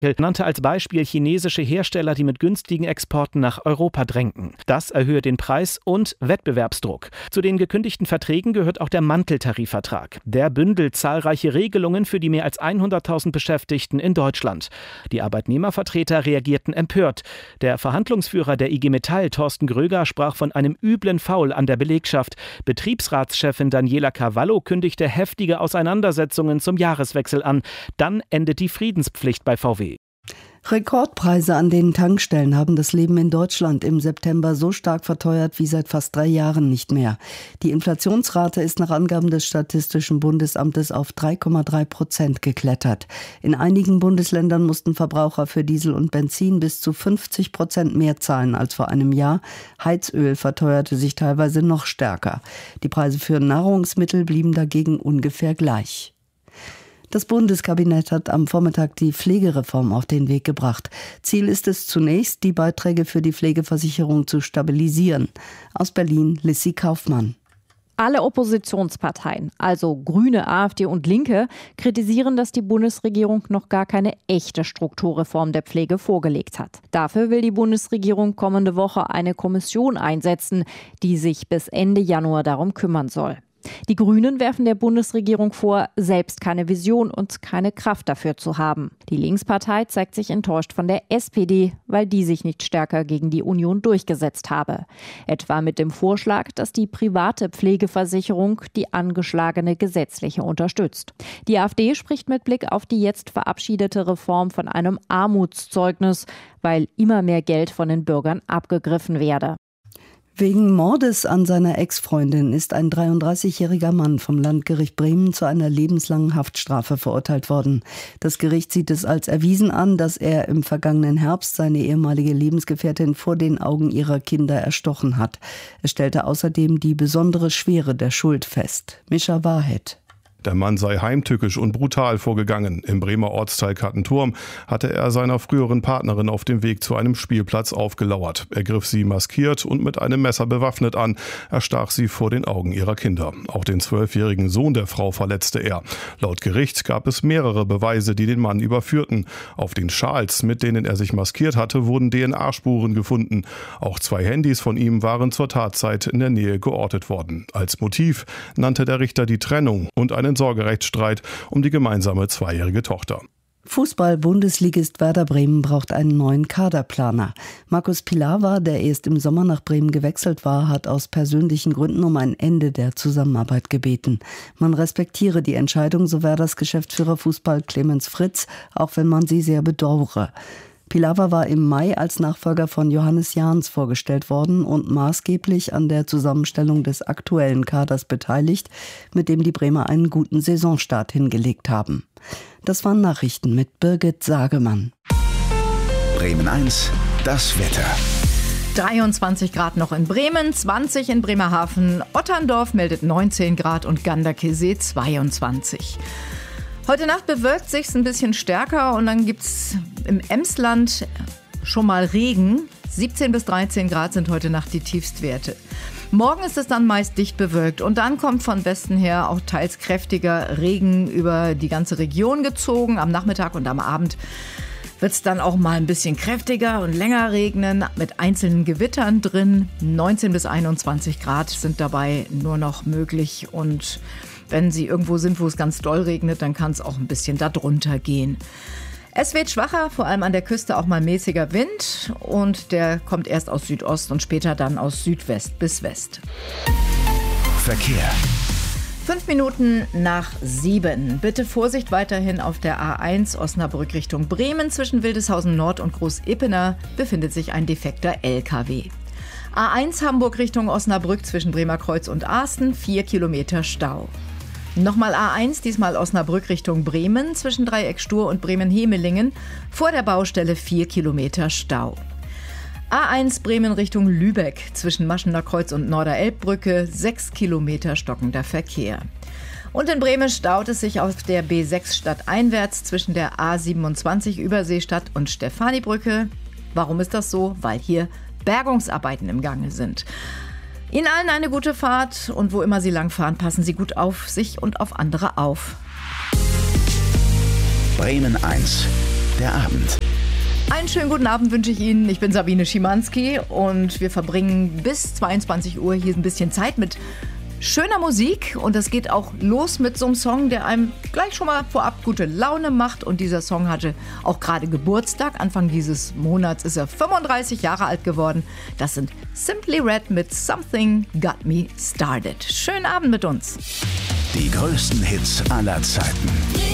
nannte als Beispiel chinesische Hersteller, die mit günstigen Exporten nach Europa drängten. Das erhöhe den Preis und Wettbewerbsdruck. Zu den gekündigten Verträgen gehört auch der Manteltarifvertrag. Der bündelt zahlreiche Regelungen für die mehr als 100.000 Beschäftigten in Deutschland. Die Arbeitnehmervertreter reagierten empört. Der Verhandlungsführer der IG Metall, Thorsten Gröger, sprach von einem üblen Faul an der Belegschaft. Betriebsratschefin Daniela Cavallo kündigte heftige Auseinandersetzungen zum Jahreswechsel an. Dann endet die Friedenspflicht bei VW. Rekordpreise an den Tankstellen haben das Leben in Deutschland im September so stark verteuert wie seit fast 3 Jahren nicht mehr. Die Inflationsrate ist nach Angaben des Statistischen Bundesamtes auf 3,3% geklettert. In einigen Bundesländern mussten Verbraucher für Diesel und Benzin bis zu 50% mehr zahlen als vor einem Jahr. Heizöl verteuerte sich teilweise noch stärker. Die Preise für Nahrungsmittel blieben dagegen ungefähr gleich. Das Bundeskabinett hat am Vormittag die Pflegereform auf den Weg gebracht. Ziel ist es zunächst, die Beiträge für die Pflegeversicherung zu stabilisieren. Aus Berlin, Lissy Kaufmann. Alle Oppositionsparteien, also Grüne, AfD und Linke, kritisieren, dass die Bundesregierung noch gar keine echte Strukturreform der Pflege vorgelegt hat. Dafür will die Bundesregierung kommende Woche eine Kommission einsetzen, die sich bis Ende Januar darum kümmern soll. Die Grünen werfen der Bundesregierung vor, selbst keine Vision und keine Kraft dafür zu haben. Die Linkspartei zeigt sich enttäuscht von der SPD, weil die sich nicht stärker gegen die Union durchgesetzt habe. Etwa mit dem Vorschlag, dass die private Pflegeversicherung die angeschlagene gesetzliche unterstützt. Die AfD spricht mit Blick auf die jetzt verabschiedete Reform von einem Armutszeugnis, weil immer mehr Geld von den Bürgern abgegriffen werde. Wegen Mordes an seiner Ex-Freundin ist ein 33-jähriger Mann vom Landgericht Bremen zu einer lebenslangen Haftstrafe verurteilt worden. Das Gericht sieht es als erwiesen an, dass er im vergangenen Herbst seine ehemalige Lebensgefährtin vor den Augen ihrer Kinder erstochen hat. Es stellte außerdem die besondere Schwere der Schuld fest. Mischa Wahed. Der Mann sei heimtückisch und brutal vorgegangen. Im Bremer Ortsteil Kattenturm hatte er seiner früheren Partnerin auf dem Weg zu einem Spielplatz aufgelauert. Er griff sie maskiert und mit einem Messer bewaffnet an, erstach sie vor den Augen ihrer Kinder. Auch den 12-jährigen Sohn der Frau verletzte er. Laut Gericht gab es mehrere Beweise, die den Mann überführten. Auf den Schals, mit denen er sich maskiert hatte, wurden DNA-Spuren gefunden. Auch 2 Handys von ihm waren zur Tatzeit in der Nähe geortet worden. Als Motiv nannte der Richter die Trennung und einen Sorgerechtsstreit um die gemeinsame 2-jährige Tochter. Fußball-Bundesligist Werder Bremen braucht einen neuen Kaderplaner. Markus Pilawa, der erst im Sommer nach Bremen gewechselt war, hat aus persönlichen Gründen um ein Ende der Zusammenarbeit gebeten. Man respektiere die Entscheidung, so Werders Geschäftsführer Fußball Clemens Fritz, auch wenn man sie sehr bedauere. Pilawa war im Mai als Nachfolger von Johannes Jahns vorgestellt worden und maßgeblich an der Zusammenstellung des aktuellen Kaders beteiligt, mit dem die Bremer einen guten Saisonstart hingelegt haben. Das waren Nachrichten mit Birgit Sagemann. Bremen 1, das Wetter. 23 Grad noch in Bremen, 20 in Bremerhaven, Otterndorf meldet 19 Grad und Ganderkesee 22. Heute Nacht bewölkt sich's ein bisschen stärker und dann gibt's im Emsland schon mal Regen. 17 bis 13 Grad sind heute Nacht die Tiefstwerte. Morgen ist es dann meist dicht bewölkt und dann kommt von Westen her auch teils kräftiger Regen über die ganze Region gezogen. Am Nachmittag und am Abend wird es dann auch mal ein bisschen kräftiger und länger regnen, mit einzelnen Gewittern drin. 19 bis 21 Grad sind dabei nur noch möglich und wenn Sie irgendwo sind, wo es ganz doll regnet, dann kann es auch ein bisschen darunter gehen. Es weht schwacher, vor allem an der Küste auch mal mäßiger Wind und der kommt erst aus Südost und später dann aus Südwest bis West. Verkehr. 5 Minuten nach 7. Bitte Vorsicht weiterhin auf der A1 Osnabrück Richtung Bremen. Zwischen Wildeshausen Nord und Groß-Ippener befindet sich ein defekter LKW. A1 Hamburg Richtung Osnabrück zwischen Bremerkreuz und Asten, 4 Kilometer Stau. Nochmal A1, diesmal Osnabrück Richtung Bremen, zwischen Dreieck Stur und Bremen-Hemelingen, vor der Baustelle 4 Kilometer Stau. A1 Bremen Richtung Lübeck, zwischen Maschener Kreuz und Norderelbbrücke, 6 Kilometer stockender Verkehr. Und in Bremen staut es sich auf der B6 stadteinwärts zwischen der A27 Überseestadt und Stefanibrücke. Warum ist das so? Weil hier Bergungsarbeiten im Gange sind. Ihnen allen eine gute Fahrt und wo immer Sie langfahren, passen Sie gut auf sich und auf andere auf. Bremen 1, der Abend. Einen schönen guten Abend wünsche ich Ihnen. Ich bin Sabine Schimanski und wir verbringen bis 22 Uhr hier ein bisschen Zeit mit schöner Musik. Und das geht auch los mit so einem Song, der einem gleich schon mal vorab gute Laune macht. Und dieser Song hatte auch gerade Geburtstag. Anfang dieses Monats ist er 35 Jahre alt geworden. Das sind Simply Red mit Something Got Me Started. Schönen Abend mit uns. Die größten Hits aller Zeiten.